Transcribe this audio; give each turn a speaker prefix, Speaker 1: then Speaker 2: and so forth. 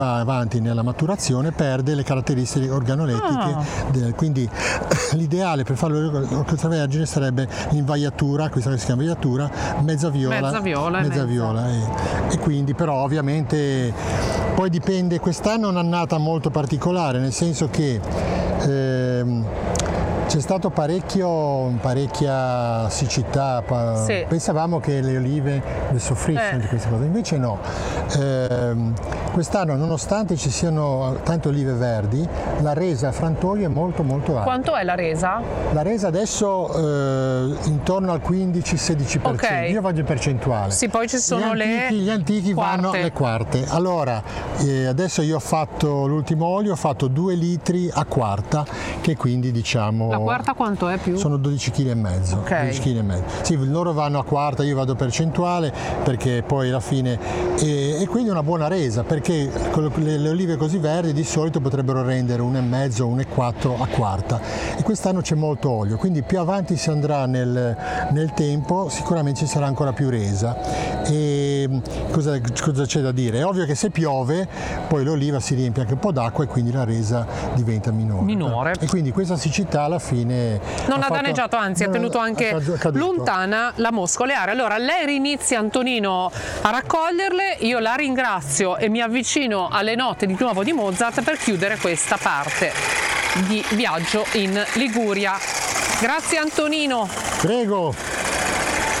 Speaker 1: va avanti nella maturazione perde le caratteristiche organolettiche, quindi l'ideale per fare l'orchestra vergine sarebbe l'invaiatura, questa che si chiama invaiatura, mezza viola e quindi però ovviamente poi dipende, quest'anno è un'annata molto particolare, nel senso che c'è stato parecchia siccità, pensavamo che le olive ne soffrissero di queste cose, invece no. Quest'anno, nonostante ci siano tante olive verdi, la resa a frantoio è molto molto alta.
Speaker 2: Quanto è la resa?
Speaker 1: La resa adesso intorno al 15-16%, io voglio in percentuale.
Speaker 2: Sì, poi ci sono
Speaker 1: gli antichi
Speaker 2: quarte.
Speaker 1: Vanno le quarte. Allora, adesso io ho fatto l'ultimo olio, ho fatto 2 litri a quarta, che quindi diciamo...
Speaker 2: La quarta quanto è più?
Speaker 1: Sono 12,5 kg. 12 kg e mezzo. Sì, loro vanno a quarta, io vado percentuale perché poi alla fine e quindi una buona resa, perché le olive così verdi di solito potrebbero rendere 1,5, 1,4 a quarta e quest'anno c'è molto olio, quindi più avanti si andrà nel tempo sicuramente ci sarà ancora più resa. E cosa c'è da dire? È ovvio che se piove poi l'oliva si riempie anche un po' d'acqua e quindi la resa diventa minore. E quindi questa siccità alla fine
Speaker 2: non ha danneggiato, anzi ha tenuto anche lontana la mosca oleare. Allora lei rinizia, Antonino, a raccoglierle, io la ringrazio e mi avvicino alle note di nuovo di Mozart per chiudere questa parte di viaggio in Liguria. Grazie Antonino.
Speaker 1: Prego.